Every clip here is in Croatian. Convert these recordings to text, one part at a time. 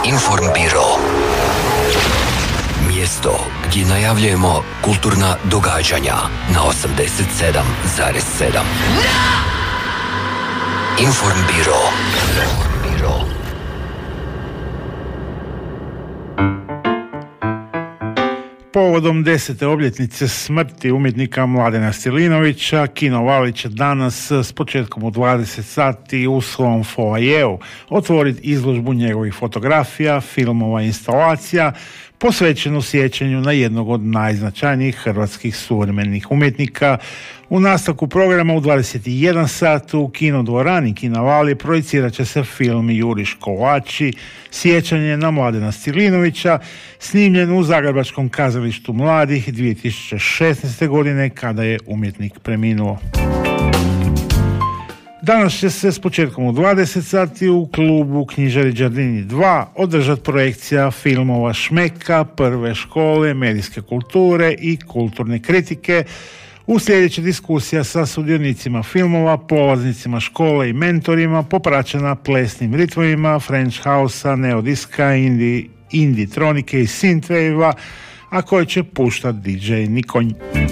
Informbiro. Mjesto gdje najavljujemo kulturna događanja na 87,7. Informbiro. Povodom 10. obljetnice smrti umjetnika Mladena Stilinovića, Kino Valić će danas s početkom u 20 sati u svom foajeu otvoriti izložbu njegovih fotografija, filmova i instalacija posvećenu sjećanju na jednog od najznačajnijih hrvatskih suvremenih umjetnika. U nastavku programa u 21 sat u kinodvorani Kina Vali projicirat će se film Juriš Kolači, sjećanje na Mladena Stilinovića, snimljen u Zagrebačkom kazalištu mladih 2016. godine kada je umjetnik preminuo. Danas će se s početkom u 20 sati u klubu Knjižari Đardini 2 održati projekcija filmova Šmeka, Prve škole, medijske kulture i kulturne kritike. Uslijedit će diskusija sa sudionicima filmova, polaznicima škole i mentorima, popraćena plesnim ritmovima French House-a, neodiska, indie tronike i synthwave-a, a koje će puštati DJ Nikonj.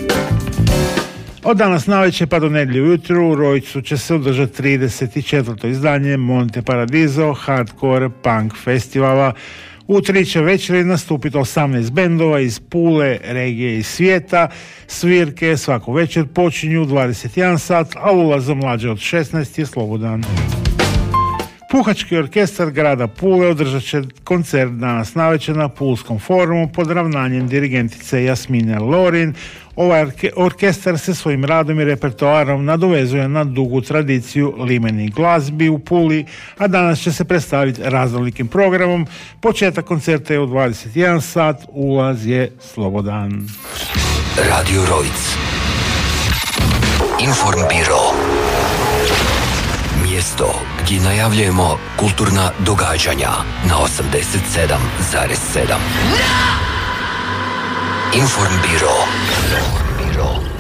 Od danas navečer pa do nedjelje ujutro u Rojcu će se održati 34. izdanje Monte Paradiso Hardcore Punk Festivala. U 3 će večeri nastupiti 18 bendova iz Pule, regije i svijeta. Svirke svaku večer počinju u 21 sat, a ulaz za mlađe od 16 je slobodan. Puhački orkestar grada Pule održat će koncert danas navečer na Pulskom forumu pod ravnanjem dirigentice Jasmine Lorin. Ovaj orkestar se svojim radom i repertoarom nadovezuje na dugu tradiciju limenih glazbi u Puli, a danas će se predstaviti raznolikim programom. Početak koncerta je u 21 sat, ulaz je slobodan. Radio Rojc. Informbiro. Mjesto gdje najavljujemo kulturna događanja na 87,7. Informbiro.